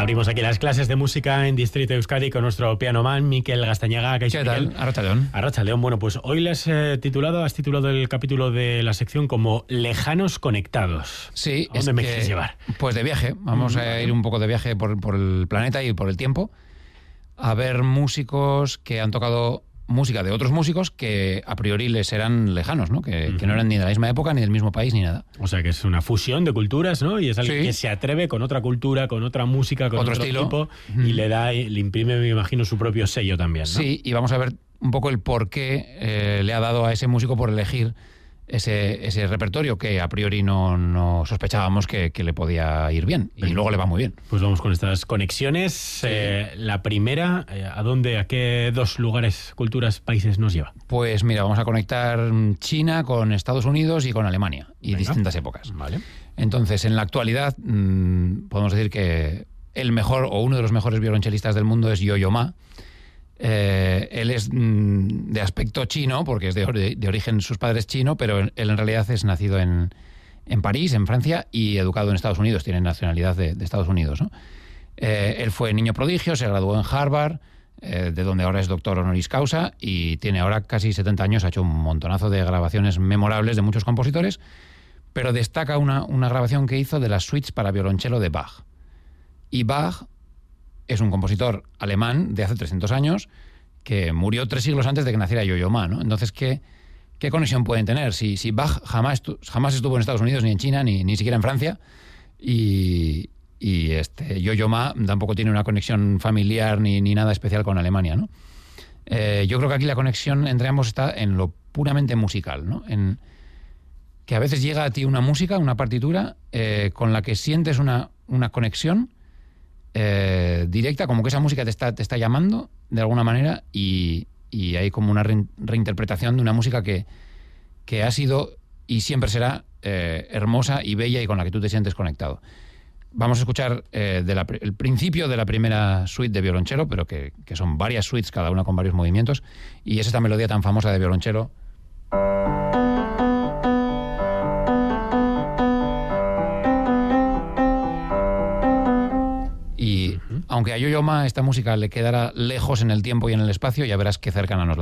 Abrimos aquí las clases de música en Distrito Euskadi con nuestro pianoman Mikel Gaztañaga. ¿Qué tal? Arratsaldeon. Arratsaldeon. Bueno, pues hoy has titulado el capítulo de la sección como Lejanos Conectados. Sí. ¿A dónde me quieres llevar? Pues de viaje. Vamos a ir un poco de viaje por el planeta y por el tiempo a ver músicos que han tocado música de otros músicos que a priori les eran lejanos, ¿no? Que no eran ni de la misma época, ni del mismo país, ni nada. O sea, que es una fusión de culturas, ¿no? Y es alguien que se atreve con otra cultura, con otra música, con otro estilo. Tipo, y le imprime, me imagino, su propio sello también, ¿no? Sí, y vamos a ver un poco el por qué le ha dado a ese músico por elegir ese repertorio que a priori no sospechábamos que le podía ir bien. Y luego le va muy bien. Pues vamos con estas conexiones. Sí. La primera, ¿a qué dos lugares, culturas, países nos lleva? Pues mira, vamos a conectar China con Estados Unidos y con Alemania. Y distintas épocas. Vale. Entonces, en la actualidad, podemos decir que el mejor o uno de los mejores violonchelistas del mundo es Yo-Yo Ma. Él es de aspecto chino, porque es de origen, sus padres chino, pero él en realidad es nacido en París, en Francia, y educado en Estados Unidos, tiene nacionalidad de Estados Unidos, ¿no? Él fue niño prodigio, se graduó en Harvard, de donde ahora es doctor honoris causa, y tiene ahora casi 70 años, ha hecho un montonazo de grabaciones memorables de muchos compositores, pero destaca una grabación que hizo de las suites para violonchelo de Bach. Y Bach es un compositor alemán de hace 300 años que murió 3 siglos antes de que naciera Yo-Yo Ma, ¿no? Entonces, ¿qué conexión pueden tener? Si Bach jamás estuvo en Estados Unidos, ni en China, ni siquiera en Francia, y Yo-Yo Ma tampoco tiene una conexión familiar ni nada especial con Alemania, ¿no? Yo creo que aquí la conexión entre ambos está en lo puramente musical, ¿no? En que a veces llega a ti una música, una partitura, con la que sientes una conexión directa, como que esa música te está llamando de alguna manera, y hay como una reinterpretación de una música que ha sido y siempre será hermosa y bella y con la que tú te sientes conectado. Vamos a escuchar el principio de la primera suite de violonchelo, pero que son varias suites, cada una con varios movimientos, y es esta melodía tan famosa de violonchelo. Y aunque a Yo-Yo Ma esta música le quedará lejos en el tiempo y en el espacio, ya verás qué cercana nos la